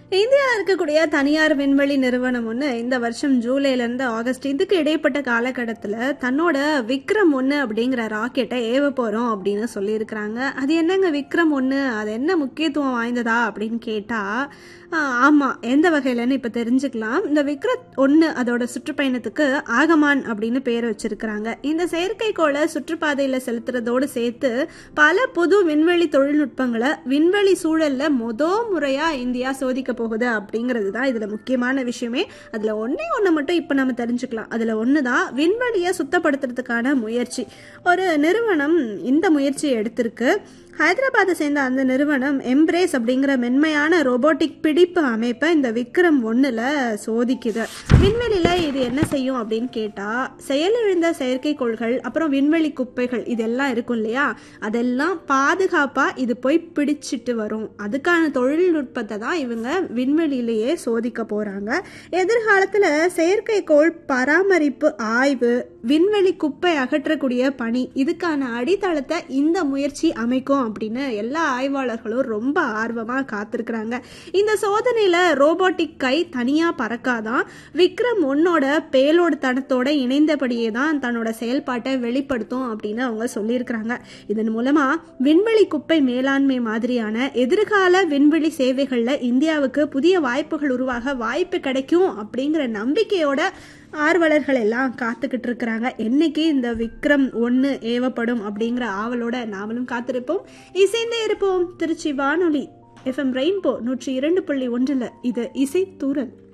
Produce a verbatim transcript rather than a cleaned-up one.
இந்தியாவில் இருக்கக்கூடிய தனியார் விண்வெளி நிறுவனம் ஒன்று இந்த வருஷம் ஜூலைலேருந்து ஆகஸ்ட் இதுக்கு இடைப்பட்ட காலகட்டத்தில் தன்னோட விக்ரம் ஒன்று அப்படிங்கிற ராக்கெட்டை ஏவ போகிறோம் அப்படின்னு சொல்லியிருக்கிறாங்க. அது என்னங்க விக்ரம் ஒன்று, அது என்ன முக்கியத்துவம் வாய்ந்ததா அப்படின்னு கேட்டால் ஆமாம், எந்த வகையிலன்னு இப்போ தெரிஞ்சுக்கலாம். இந்த விக்ரம் ஒன்று அதோட சுற்றுப்பயணத்துக்கு ஆகமான் அப்படின்னு பேர் வச்சிருக்கிறாங்க. இந்த செயற்கைக்கோளை சுற்றுப்பாதையில் செலுத்துறதோடு சேர்த்து பல புது விண்வெளி தொழில்நுட்பங்களை விண்வெளி சூழலில் முத முறையாக இந்தியா சோதிக்க போகுது அப்படிங்கிறது தான் இதில் முக்கியமான விஷயமே. அதில் ஒன்றே ஒன்று மட்டும் இப்போ நம்ம தெரிஞ்சுக்கலாம். அதில் ஒன்று தான் விண்வெளியை சுத்தப்படுத்துறதுக்கான முயற்சி. ஒரு நிறுவனம் இந்த முயற்சியை எடுத்திருக்கு. ஹைதராபாத்தை சேர்ந்த அந்த நிறுவனம் எம்ப்ரேஸ் அப்படிங்கிற மென்மையான ரோபோட்டிக் பிடிப்பு அமைப்பை இந்த விக்ரம் ஒன்றில் சோதிக்குது. விண்வெளியில் இது என்ன செய்யும் அப்படின்னு கேட்டால், செயலிழந்த செயற்கைக்கோள்கள் அப்புறம் விண்வெளி குப்பைகள் இதெல்லாம் இருக்கும் இல்லையா, அதெல்லாம் பாதுகாப்பாக இது போய் பிடிச்சிட்டு வரும். அதுக்கான தொழில்நுட்பத்தை தான் இவங்க விண்வெளியிலேயே சோதிக்க போகிறாங்க. எதிர்காலத்தில் செயற்கைக்கோள் பராமரிப்பு ஆய்வு, விண்வெளி குப்பை அகற்றக்கூடிய பணி, இதுக்கான அடித்தளத்தை இந்த முயற்சி அமைக்கும் அப்படின்னு எல்லா ஆய்வாளர்களும் ரொம்ப ஆர்வமா காத்திருக்கிறாங்க. இந்த சோதனையில ரோபோட்டிக் கை தனியா பறக்காதான், விக்ரம் ஒன்னோட பேலோடு தடத்தோட இணைந்தபடியே தான் தன்னோட செயல்பாட்டை வெளிப்படுத்தும் அப்படின்னு அவங்க சொல்லியிருக்கிறாங்க. இதன் மூலமா விண்வெளி குப்பை மேலாண்மை மாதிரியான எதிர்கால விண்வெளி சேவைகள்ல இந்தியாவுக்கு புதிய வாய்ப்புகள் உருவாக வாய்ப்பு கிடைக்கும் அப்படிங்கிற நம்பிக்கையோட ஆர்வலர்கள் எல்லாம் காத்துக்கிட்டு இருக்கிறாங்க. என்னைக்கு இந்த விக்ரம் ஒன்று ஏவப்படும் அப்படிங்கிற ஆவலோட நாமளும் காத்திருப்போம். இசைந்தே இருப்போம். திருச்சி வானொலி எஃப்எம் ரெயின்போ நூற்றி இரண்டு புள்ளி ஒன்றில் இது இசை தூரல்.